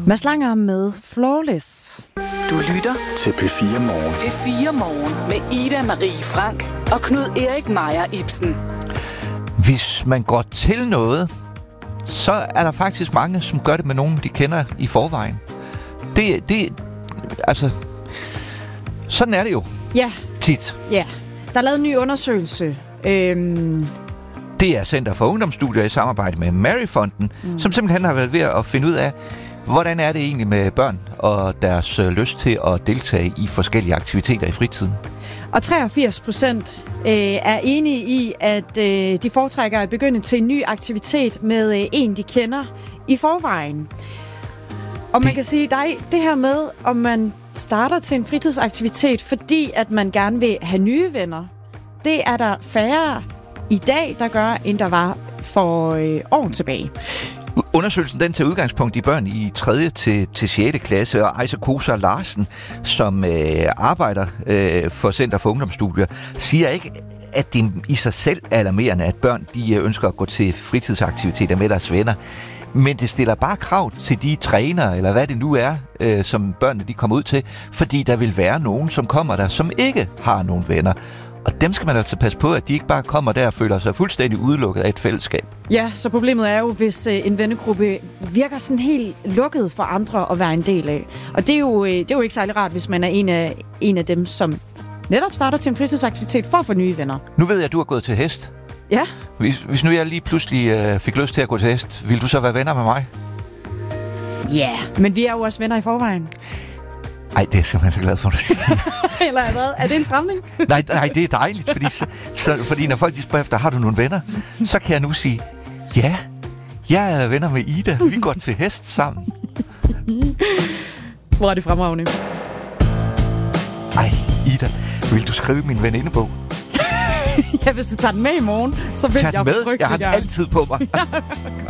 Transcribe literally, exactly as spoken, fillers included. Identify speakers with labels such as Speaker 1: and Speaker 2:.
Speaker 1: Mads Langer med Flawless.
Speaker 2: Du lytter
Speaker 3: til P fire Morgen.
Speaker 2: P fire Morgen med Ida Marie Frank og Knud Erik Meier Ibsen.
Speaker 4: Hvis man går til noget, så er der faktisk mange, som gør det med nogen, de kender i forvejen. Det, det, altså, sådan er det jo.
Speaker 1: Ja.
Speaker 4: Tit.
Speaker 1: Ja. Der er lavet en ny undersøgelse. Øhm...
Speaker 4: Det er Center for Ungdomsstudier i samarbejde med Maryfonden, mm. som simpelthen har været ved at finde ud af, hvordan er det egentlig med børn og deres øh, lyst til at deltage i forskellige aktiviteter i fritiden.
Speaker 1: Og treogfirs procent øh, er enige i, at øh, de foretrækker at begynde til en ny aktivitet med øh, en, de kender i forvejen. Og man det... kan sige, der er det her med, om man starter til en fritidsaktivitet, fordi at man gerne vil have nye venner. Det er der færre i dag, der gør, end der var for øh, år tilbage.
Speaker 4: Undersøgelsen den tager udgangspunkt i børn i tredje til, til sjette klasse, og Ejsa Kosa Larsen, som øh, arbejder øh, for Center for Ungdomsstudier, siger ikke, at det i sig selv er alarmerende, at børn de ønsker at gå til fritidsaktiviteter med deres venner. Men det stiller bare krav til de trænere, eller hvad det nu er, øh, som børnene de kommer ud til, fordi der vil være nogen, som kommer der, som ikke har nogen venner. Og dem skal man altså passe på, at de ikke bare kommer der og føler sig fuldstændig udelukket af et fællesskab.
Speaker 1: Ja, så problemet er jo, hvis øh, en vennegruppe virker sådan helt lukket for andre at være en del af. Og det er jo, øh, det er jo ikke særlig rart, hvis man er en af, en af dem, som netop starter til en fritidsaktivitet for at få nye venner.
Speaker 4: Nu ved jeg, at du har gået til hest.
Speaker 1: Ja.
Speaker 4: Hvis, hvis nu jeg lige pludselig øh, fik lyst til at gå til hest, vil du så være venner med mig?
Speaker 1: Ja, yeah. Men vi er jo også venner i forvejen.
Speaker 4: Ej, det er jeg simpelthen så glad for, at sige.
Speaker 1: Eller er, det, er det en stramning?
Speaker 4: nej, nej, det er dejligt, fordi, så, så, fordi når folk de spørger efter, har du nogle venner? Så kan jeg nu sige, ja, jeg er venner med Ida. Vi går til hest sammen.
Speaker 1: Hvor er det fremragende?
Speaker 4: Ej, Ida, vil du skrive min venindebog?
Speaker 1: Ja, hvis du tager den med i morgen, så vil
Speaker 4: Tag
Speaker 1: jeg
Speaker 4: med.
Speaker 1: frygtelig
Speaker 4: Jeg har den altid på mig.